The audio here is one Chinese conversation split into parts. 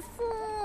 父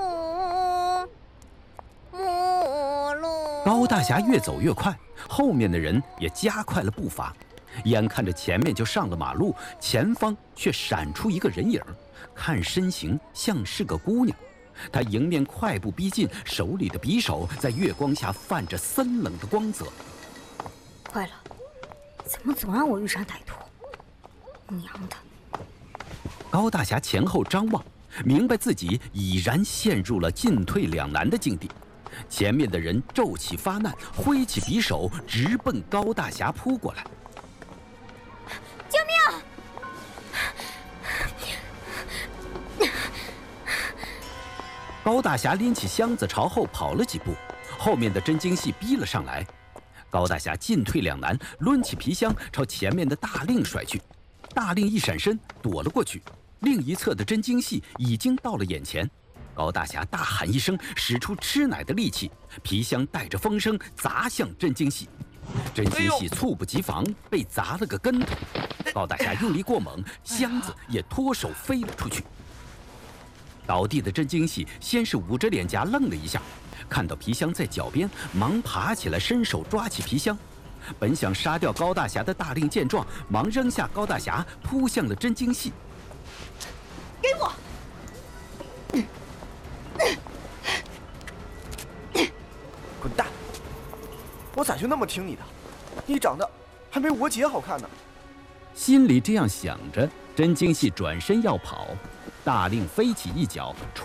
母路。 高大侠越走越快，后面的人也加快了步伐。眼看着前面就上了马路，前方却闪出一个人影，看身形像是个姑娘。她迎面快步逼近，手里的匕首在月光下泛着森冷的光泽。 坏了，怎么总让我遇上歹徒？娘的！ 高大侠前后张望，明白自己已然陷入了进退两难的境地。前面的人骤起发难，挥起匕首直奔高大侠扑过来。 救命！ 高大侠拎起箱子朝后跑了几步，后面的真经系逼了上来。高大侠进退两难，抡起皮箱朝前面的大令甩去。大令一闪身躲了过去，另一侧的真经系已经到了眼前。高大侠大喊一声，使出吃奶的力气，皮箱带着风声砸向真经系。真经系猝不及防，被砸了个跟头。高大侠用力过猛，箱子也脱手飞了出去。倒地的真经系先是捂着脸颊愣了一下，看到皮箱在脚边，忙爬起来，伸手抓起皮箱。本想杀掉高大侠的大令见状，忙扔下高大侠，扑向了真经系。 给我！ 滚蛋！我咋就那么听你的？你长得还没我姐好看呢。 心里这样想着，真经系转身要跑，大令飞起一脚